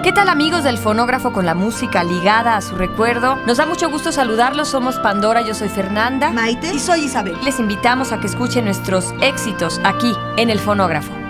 ¿Qué tal, amigos del Fonógrafo con la música ligada a su recuerdo? Nos da mucho gusto saludarlos, somos Pandora, yo soy Fernanda. Maite y soy Isabel. Les invitamos a que escuchen nuestros éxitos aquí en el Fonógrafo.